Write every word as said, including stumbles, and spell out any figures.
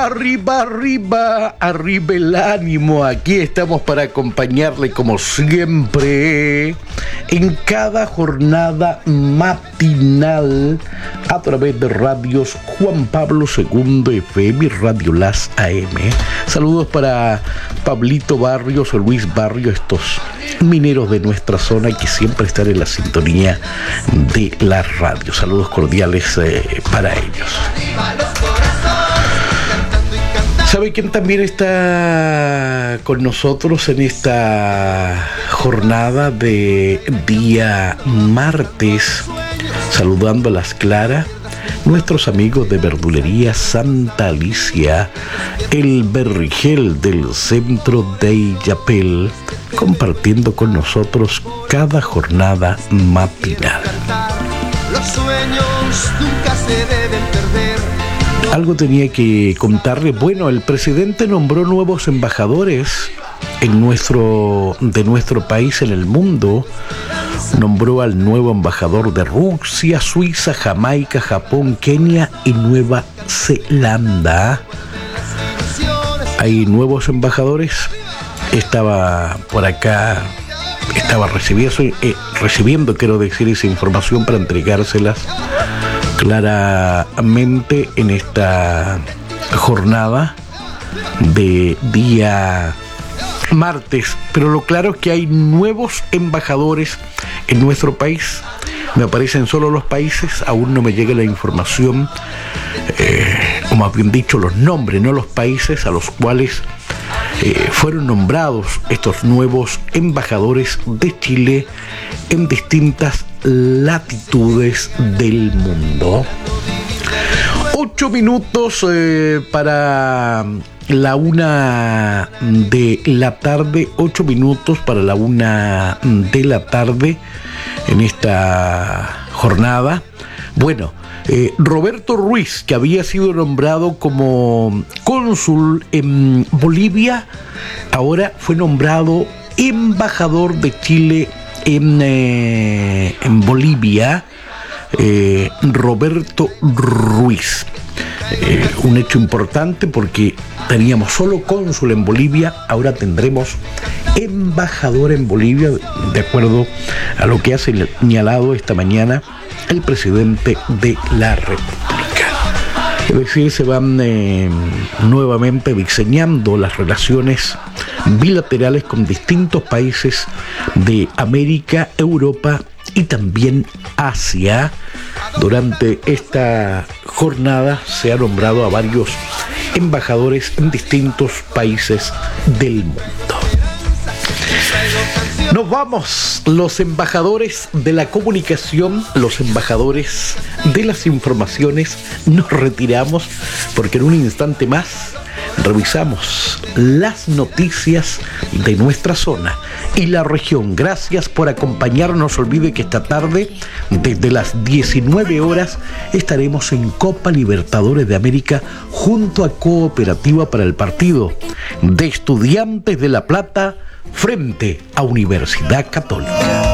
Arriba, arriba, arriba el ánimo. Aquí estamos para acompañarle como siempre en cada jornada matinal a través de radios Juan Pablo segundo F M y Radio Las A M. Saludos para Pablito Barrios o Luis Barrios, estos mineros de nuestra zona que siempre están en la sintonía de la radio. Saludos cordiales eh, para ellos. ¿Sabe quién también está con nosotros en esta jornada de día martes? Saludando a las claras, nuestros amigos de Verdulería Santa Alicia, el Berrigel del centro de Illapel, compartiendo con nosotros cada jornada matinal. Los sueños nunca se deben perder. Algo tenía que contarle. Bueno, el presidente nombró nuevos embajadores en nuestro, de nuestro país en el mundo. Nombró al nuevo embajador de Rusia, Suiza, Jamaica, Japón, Kenia y Nueva Zelanda. Hay nuevos embajadores. Estaba por acá, estaba recibiendo, eh, recibiendo, quiero decir, esa información para entregárselas claramente en esta jornada de día martes. Pero lo claro es que hay nuevos embajadores en nuestro país. Me aparecen solo los países, aún no me llega la información, eh, o más bien dicho los nombres, no los países a los cuales eh, fueron nombrados estos nuevos embajadores de Chile en distintas latitudes del mundo. Ocho minutos eh, para la una de la tarde, ocho minutos para la una de la tarde en esta jornada. Bueno, eh, Roberto Ruiz, que había sido nombrado como cónsul en Bolivia, ahora fue nombrado embajador de Chile en, eh, en Bolivia. eh, Roberto Ruiz, eh, un hecho importante porque teníamos solo cónsul en Bolivia, ahora tendremos embajador en Bolivia, de acuerdo a lo que ha señalado esta mañana el presidente de la República. Es decir, se van eh, nuevamente diseñando las relaciones bilaterales con distintos países de América, Europa y también Asia. Durante esta jornada se ha nombrado a varios embajadores en distintos países del mundo. Nos vamos, los embajadores de la comunicación, los embajadores de las informaciones, nos retiramos porque en un instante más revisamos las noticias de nuestra zona y la región. Gracias por acompañarnos. No se olvide que esta tarde, desde las diecinueve horas, estaremos en Copa Libertadores de América junto a Cooperativa para el partido de Estudiantes de La Plata frente a Universidad Católica.